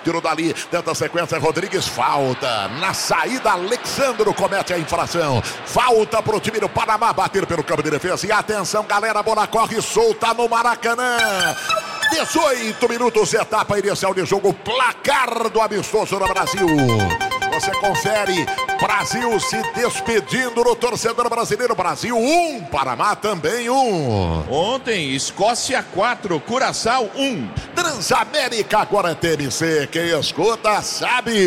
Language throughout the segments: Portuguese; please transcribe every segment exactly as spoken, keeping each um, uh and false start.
Tirou dali, tenta a sequência, Rodrigues, falta. Na saída, Alexandro comete a infração. Falta pro time do Panamá bater pelo campo de defesa. E atenção, galera, a bola corre solta no Maracanã. dezoito minutos, etapa inicial de jogo, placar do amistoso no Brasil. Você confere, Brasil se despedindo do torcedor brasileiro. Brasil um, Panamá também um. Ontem, Escócia quatro, Curaçao um. Transamérica, agora é T M C. Quem escuta sabe.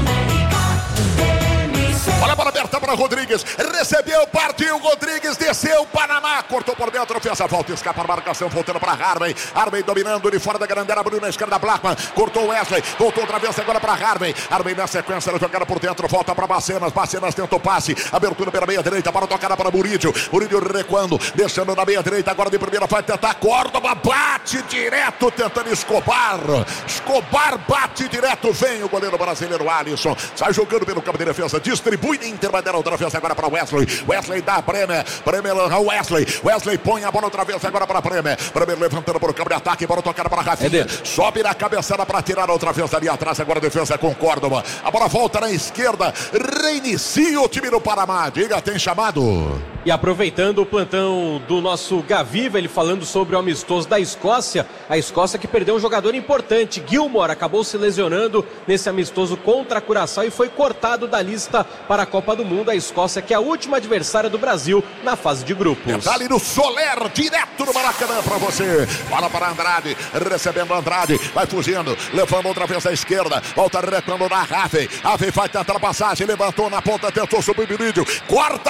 Olha a bola aberta para Rodrigues, recebeu, partiu, Rodrigues desceu, Panamá, cortou por dentro, fez a volta, escapa a marcação, voltando para Harvey, Harvey dominando de fora da grandeira, abriu na esquerda, Blackman, cortou Wesley, voltou outra vez agora para Harvey, Harvey na sequência, ela jogada por dentro, volta para Bacenas, Bacenas tentou passe, abertura pela meia direita, para tocar para Murídio, Murídio recuando, deixando na meia direita, agora de primeira vai tentar Córdoba, bate direto, tentando Escobar, Escobar bate direto, vem o goleiro brasileiro Alisson, sai jogando pelo campo de defesa, distribui Inter, vai dar outra vez agora para Wesley. Wesley dá Bremer. Bremer, Wesley. Wesley põe a bola outra vez agora para Bremer. Bremer levantando para o campo de ataque. Bola tocada para Rafinha. Sobe na cabeçada para tirar outra vez ali atrás. Agora a defesa com Córdoba. A bola volta na esquerda. Reinicia o time do Panamá. Diga, tem chamado. E aproveitando o plantão do nosso Gaviva, ele falando sobre o amistoso da Escócia, a Escócia que perdeu um jogador importante, Gilmore, acabou se lesionando nesse amistoso contra a Curaçao e foi cortado da lista para a Copa do Mundo. A Escócia que é a última adversária do Brasil na fase de grupos. Tá ali no Soler, direto no Maracanã para você. Bola para Andrade, recebendo Andrade, vai fugindo, levando outra vez à esquerda, volta recuando na Rafe. Rafe vai tentar a passagem, levantou na ponta, tentou subir o vídeo, corta